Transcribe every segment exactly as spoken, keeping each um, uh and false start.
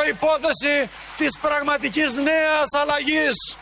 προϋπόθεση της πραγματικής νέας αλλαγής.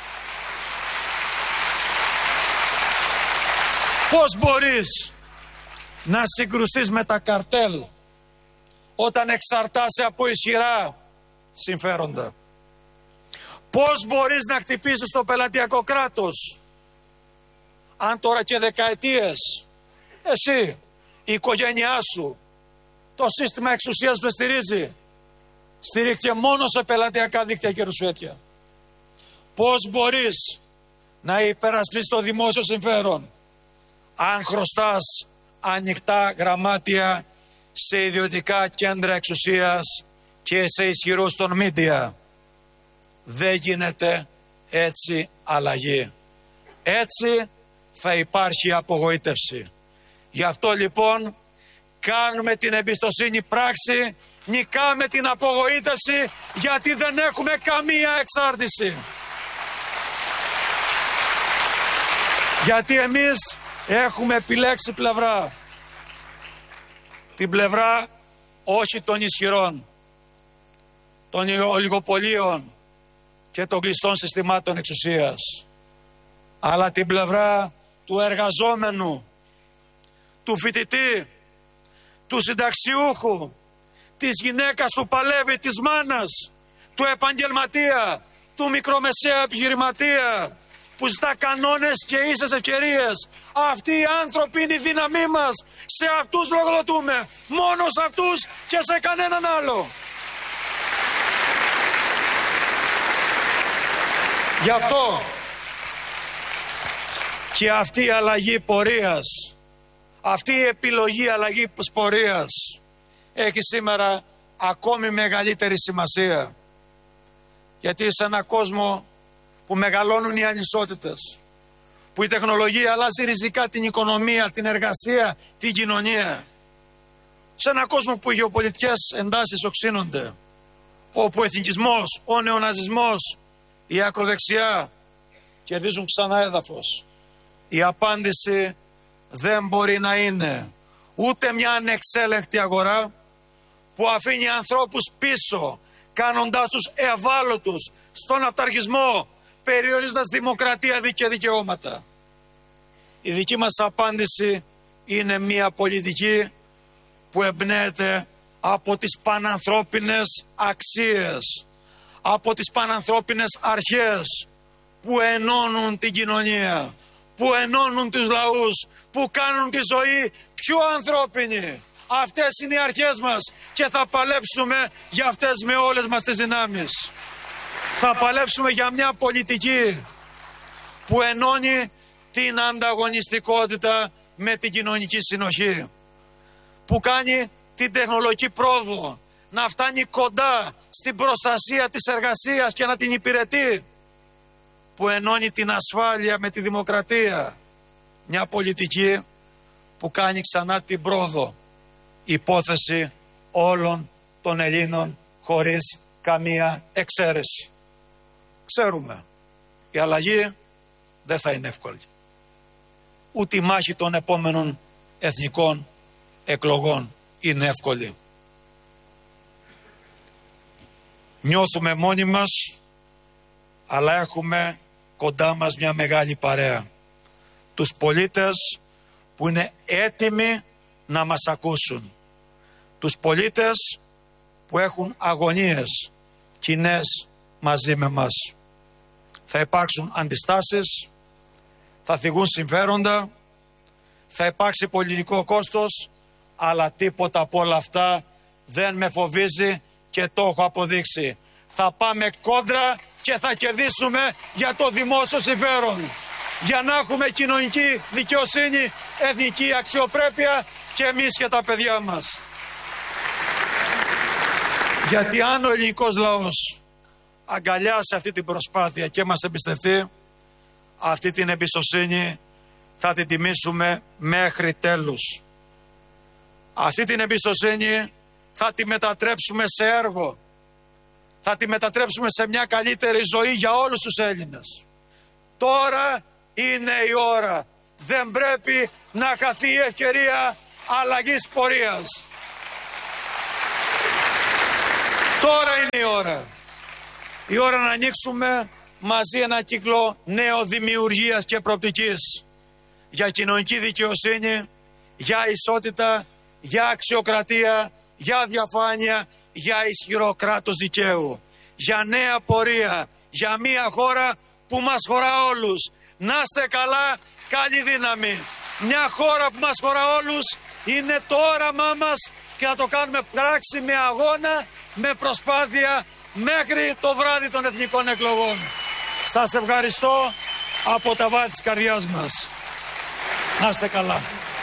Πώς μπορείς να συγκρουστείς με τα καρτέλ όταν εξαρτάσαι από ισχυρά συμφέροντα? Πώς μπορείς να χτυπήσεις το πελατειακό κράτος αν τώρα και δεκαετίες εσύ, η οικογένειά σου, το σύστημα εξουσίας που στηρίζει, στηρίχθηκε μόνο σε πελατειακά δίκτυα και ρουσφέτια? Πώς μπορείς να υπερασπίσεις το δημόσιο συμφέρον αν χρωστάς ανοιχτά γραμμάτια σε ιδιωτικά κέντρα εξουσίας και σε ισχυρούς των μίντια? Δεν γίνεται έτσι αλλαγή. Έτσι θα υπάρχει απογοήτευση. Γι' αυτό λοιπόν κάνουμε την εμπιστοσύνη πράξη, νικάμε την απογοήτευση, γιατί δεν έχουμε καμία εξάρτηση. Γιατί εμείς έχουμε επιλέξει πλευρά. Την πλευρά όχι των ισχυρών, των ολιγοπολίων και των κλειστών συστημάτων εξουσίας, αλλά την πλευρά του εργαζόμενου, του φοιτητή, του συνταξιούχου, της γυναίκας που παλεύει, της μάνας, του επαγγελματία, του μικρομεσαίου επιχειρηματία, που ζητά κανόνες και ίσες ευκαιρίες. Αυτοί οι άνθρωποι είναι η δύναμή μας. Σε αυτούς λογοδοτούμε. Μόνο σε αυτούς και σε κανέναν άλλο. Γι' αυτό και αυτή η αλλαγή πορείας, αυτή η επιλογή αλλαγή πορείας έχει σήμερα ακόμη μεγαλύτερη σημασία. Γιατί σε έναν κόσμο που μεγαλώνουν οι ανισότητες, που η τεχνολογία αλλάζει ριζικά την οικονομία, την εργασία, την κοινωνία, σε έναν κόσμο που οι γεωπολιτικές εντάσεις οξύνονται, όπου ο εθνικισμός, ο νεοναζισμός, η ακροδεξιά κερδίζουν ξανά έδαφος, η απάντηση δεν μπορεί να είναι ούτε μια ανεξέλεγκτη αγορά που αφήνει ανθρώπους πίσω, κάνοντάς τους ευάλωτους στον αυταρχισμό, περιορίζοντας δημοκρατία και δικαιώματα. Η δική μας απάντηση είναι μια πολιτική που εμπνέεται από τις πανανθρώπινες αξίες, από τις πανανθρώπινες αρχές που ενώνουν την κοινωνία, που ενώνουν τους λαούς, που κάνουν τη ζωή πιο ανθρώπινη. Αυτές είναι οι αρχές μας και θα παλέψουμε για αυτές με όλες μας τις δυνάμεις. Θα παλέψουμε για μια πολιτική που ενώνει την ανταγωνιστικότητα με την κοινωνική συνοχή, που κάνει την τεχνολογική πρόοδο να φτάνει κοντά στην προστασία της εργασίας και να την υπηρετεί, που ενώνει την ασφάλεια με τη δημοκρατία. Μια πολιτική που κάνει ξανά την πρόοδο υπόθεση όλων των Ελλήνων χωρίς καμία εξαίρεση. Ξέρουμε, η αλλαγή δεν θα είναι εύκολη. Ούτε η μάχη των επόμενων εθνικών εκλογών είναι εύκολη. Νιώθουμε μόνοι μας, αλλά έχουμε κοντά μας μια μεγάλη παρέα. Τους πολίτες που είναι έτοιμοι να μας ακούσουν. Τους πολίτες που έχουν αγωνίες κοινές μαζί με μας. Θα υπάρξουν αντιστάσεις, θα θυγούν συμφέροντα, θα υπάρξει πολιτικό κόστος, αλλά τίποτα από όλα αυτά δεν με φοβίζει και το έχω αποδείξει. Θα πάμε κόντρα και θα κερδίσουμε για το δημόσιο συμφέρον. Για να έχουμε κοινωνική δικαιοσύνη, εθνική αξιοπρέπεια και εμείς και τα παιδιά μας. Γιατί αν ο ελληνικός λαός αγκαλιάσει αυτή την προσπάθεια και μας εμπιστευτεί, αυτή την εμπιστοσύνη θα την τιμήσουμε μέχρι τέλους. Αυτή την εμπιστοσύνη θα τη μετατρέψουμε σε έργο. Θα τη μετατρέψουμε σε μια καλύτερη ζωή για όλους τους Έλληνες. Τώρα είναι η ώρα. Δεν πρέπει να χαθεί η ευκαιρία αλλαγής πορείας. Τώρα είναι η ώρα. Η ώρα να ανοίξουμε μαζί ένα κύκλο νέο δημιουργίας και προοπτικής για κοινωνική δικαιοσύνη, για ισότητα, για αξιοκρατία, για διαφάνεια, για ισχυρό κράτος δικαίου, για νέα πορεία, για μια χώρα που μας χωρά όλους. Να είστε καλά, καλή δύναμη. Μια χώρα που μας χωρά όλους είναι το όραμά μας και θα το κάνουμε πράξη με αγώνα, με προσπάθεια μέχρι το βράδυ των εθνικών εκλογών. Σας ευχαριστώ από τα βάθη της καρδιάς μας. Να είστε καλά.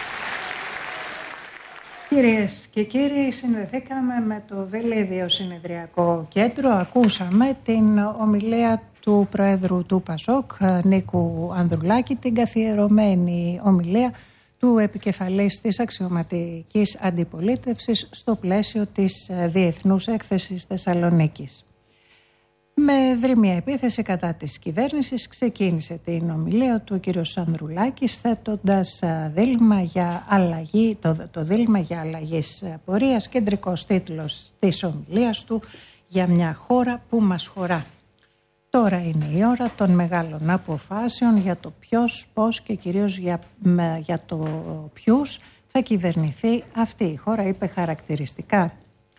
Κυρίες και κύριοι, συνδεθήκαμε με το Βελίδιο Συνεδριακό Κέντρο. Ακούσαμε την ομιλία του Προέδρου του ΠΑΣΟΚ, Νίκου Ανδρουλάκη, την καθιερωμένη ομιλία του επικεφαλής της αξιωματικής αντιπολίτευσης στο πλαίσιο της Διεθνούς Έκθεσης Θεσσαλονίκης. Με δρυμία επίθεση κατά της κυβέρνησης ξεκίνησε την ομιλία του ο κ. Ανδρουλάκης, θέτοντας δίλημμα για αλλαγή, το, το δίλημμα για αλλαγής πορείας, κεντρικός τίτλος της ομιλίας του, για μια χώρα που μας χωρά. Τώρα είναι η ώρα των μεγάλων αποφάσεων για το ποιος, πώς και κυρίως για, για το ποιους θα κυβερνηθεί αυτή η χώρα, είπε χαρακτηριστικά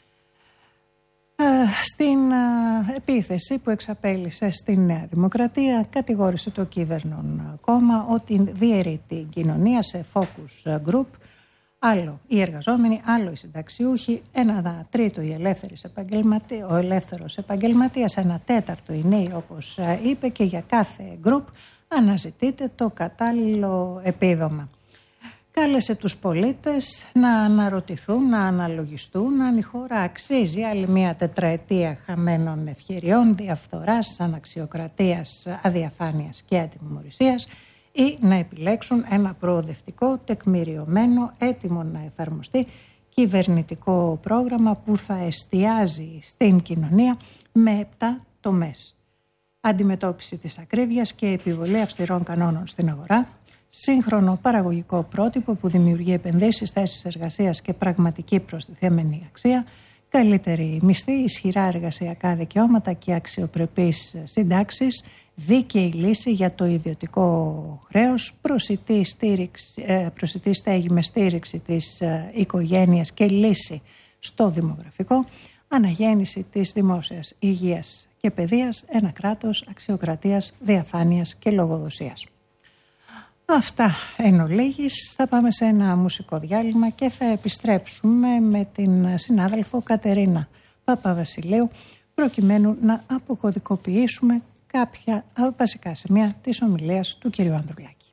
στην επίθεση που εξαπέλυσε στη Νέα Δημοκρατία. Κατηγόρησε το κυβερνών κόμμα ότι διαιρεί την κοινωνία σε focus group, άλλο οι εργαζόμενοι, άλλο οι συνταξιούχοι, ένα τρίτο οι ελεύθεροι επαγγελματίες, ο ελεύθερος επαγγελματίας, ένα τέταρτο οι νέοι, όπως είπε, και για κάθε group αναζητείται το κατάλληλο επίδομα. Κάλεσε τους πολίτες να αναρωτηθούν, να αναλογιστούν αν η χώρα αξίζει άλλη μια τετραετία χαμένων ευκαιριών, διαφθοράς, αναξιοκρατίας, αδιαφάνειας και ατιμωρησίας, ή να επιλέξουν ένα προοδευτικό, τεκμηριωμένο, έτοιμο να εφαρμοστεί κυβερνητικό πρόγραμμα που θα εστιάζει στην κοινωνία με επτά τομές. Αντιμετώπιση της ακρίβειας και επιβολή αυστηρών κανόνων στην αγορά, σύγχρονο παραγωγικό πρότυπο που δημιουργεί επενδύσεις, θέσεις εργασίας και πραγματική προστιθέμενη αξία, καλύτερη μισθή, ισχυρά εργασιακά δικαιώματα και αξιοπρεπείς συντάξεις, δίκαιη λύση για το ιδιωτικό χρέος, προσιτή, στήριξη, προσιτή στέγη με στήριξη της οικογένειας και λύση στο δημογραφικό, αναγέννηση της δημόσιας υγείας και παιδείας, ένα κράτος αξιοκρατίας, διαφάνειας και λογοδοσίας. Αυτά εν ολίγης. Θα πάμε σε ένα μουσικό διάλειμμα και θα επιστρέψουμε με την συνάδελφο Κατερίνα Παπαβασιλείου προκειμένου να αποκωδικοποιήσουμε κάποια βασικά σημεία της ομιλίας του κ. Ανδρουλάκη.